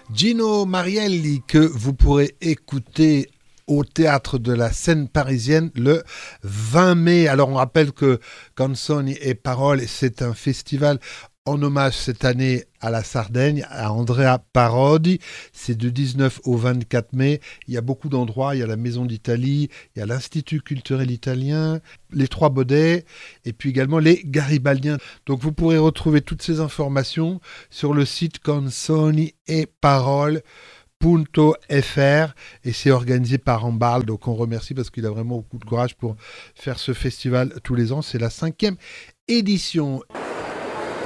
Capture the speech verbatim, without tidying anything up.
Gino Marielli, que vous pourrez écouter au Théâtre de la Seine parisienne le vingt mai. Alors on rappelle que Canzoni e Parole, c'est un festival en hommage cette année à la Sardaigne, à Andrea Parodi. C'est du dix-neuf au vingt-quatre mai. Il y a beaucoup d'endroits. Il y a la Maison d'Italie, il y a l'Institut culturel italien, les Trois Baudets et puis également les Garibaldiens. Donc vous pourrez retrouver toutes ces informations sur le site canzoni e parole point f r et c'est organisé par Ambal, donc on remercie parce qu'il a vraiment beaucoup de courage pour faire ce festival tous les ans. C'est la cinquième édition.